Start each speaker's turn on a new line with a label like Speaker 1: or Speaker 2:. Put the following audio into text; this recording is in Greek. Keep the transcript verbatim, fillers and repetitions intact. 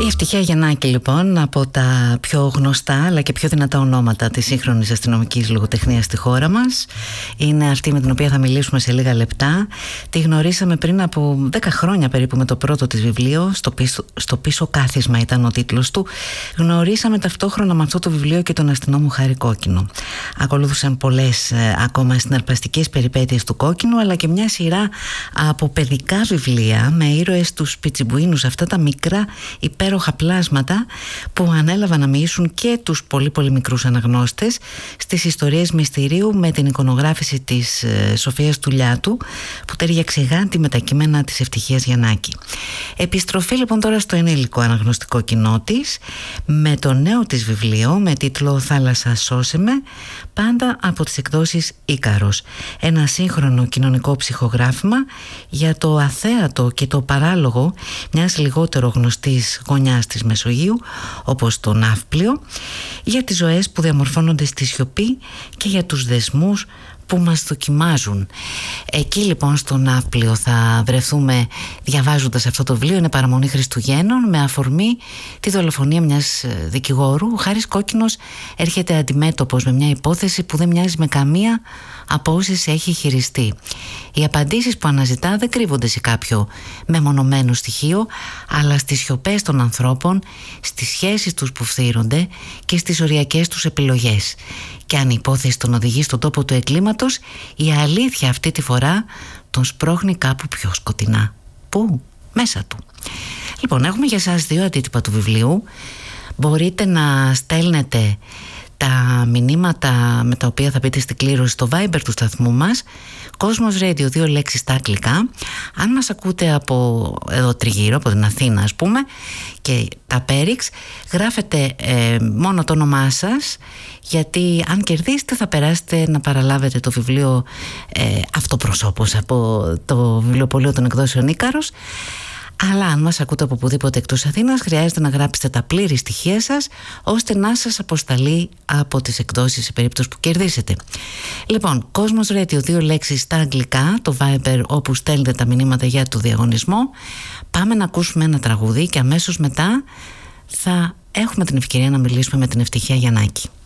Speaker 1: Η Ευτυχία Γιαννάκη, λοιπόν, από τα πιο γνωστά αλλά και πιο δυνατά ονόματα της σύγχρονης αστυνομικής λογοτεχνίας στη χώρα μας. Είναι αυτή με την οποία θα μιλήσουμε σε λίγα λεπτά. Τη γνωρίσαμε πριν από δέκα χρόνια περίπου με το πρώτο της βιβλίο, στο πίσω, στο πίσω κάθισμα ήταν ο τίτλος του. Γνωρίσαμε ταυτόχρονα με αυτό το βιβλίο και τον αστυνόμο Χάρη Κόκκινο. Ακολούθησαν πολλές ε, ακόμα συναρπαστικές περιπέτειες του Κόκκινου, αλλά και μια σειρά από παιδικά βιβλία με ήρωες τους πιτσιμπουίνους, αυτά τα μικρά υπέροχα πλάσματα που ανέλαβαν να μοιήσουν και τους πολύ πολύ μικρούς αναγνώστες στις ιστορίες μυστηρίου, με την εικονογράφηση της ε, Σοφίας Τουλιάτου, που τέριαξε γάντι με τα κείμενα της Ευτυχίας Γιαννάκη. Επιστροφή λοιπόν τώρα στο ενήλικο αναγνωστικό κοινό της, με το νέο της βιβλίο με τίτλο «Θάλασσα σώσε με», πάντα από τις εκδόσεις Ίκαρος. Ένα σύγχρονο κοινωνικό ψυχογράφημα για το αθέατο και το παράλογο μιας λιγότερο γνωστής γωνιάς της Μεσογείου, όπως το Ναύπλιο, για τις ζωές που διαμορφώνονται στη σιωπή και για τους δεσμούς που μας δοκιμάζουν. Εκεί λοιπόν στο Ναύπλιο θα βρεθούμε διαβάζοντας αυτό το βιβλίο. Είναι παραμονή Χριστουγέννων με αφορμή τη δολοφονία μιας δικηγόρου. Ο Χάρης Κόκκινος έρχεται αντιμέτωπος με μια υπόθεση που δεν μοιάζει με καμία από όσες έχει χειριστεί. Οι απαντήσεις που αναζητά δεν κρύβονται σε κάποιο μεμονωμένο στοιχείο, αλλά στις σιωπές των ανθρώπων, στις σχέσεις τους που φθείρονται και στις οριακές τους επιλογές. Και αν η υπόθεση τον οδηγεί στον τόπο του εγκλήματος, η αλήθεια αυτή τη φορά τον σπρώχνει κάπου πιο σκοτεινά. Πού? Μέσα του. Λοιπόν, έχουμε για σας δύο αντίτυπα του βιβλίου. Μπορείτε να στέλνετε τα μηνύματα με τα οποία θα πείτε στην κλήρωση στο Viber του σταθμού μας, Κόσμος Radio, δύο λέξεις στα αγγλικά. Αν μας ακούτε από εδώ τριγύρω, από την Αθήνα ας πούμε, και τα Πέριξ, γράφετε ε, μόνο το όνομά σας, γιατί αν κερδίσετε θα περάσετε να παραλάβετε το βιβλίο ε, αυτοπροσώπως από το βιβλιοπωλείο των εκδόσεων Ίκαρος. Αλλά αν μας ακούτε από οπουδήποτε εκτός Αθήνας, χρειάζεται να γράψετε τα πλήρη στοιχεία σας, ώστε να σας αποσταλεί από τις εκδόσεις σε περίπτωση που κερδίσετε. Λοιπόν, Κόσμος Radio, δύο λέξεις στα αγγλικά, το Viber όπου στέλνετε τα μηνύματα για το διαγωνισμό. Πάμε να ακούσουμε ένα τραγούδι και αμέσως μετά θα έχουμε την ευκαιρία να μιλήσουμε με την Ευτυχία Γιαννάκη.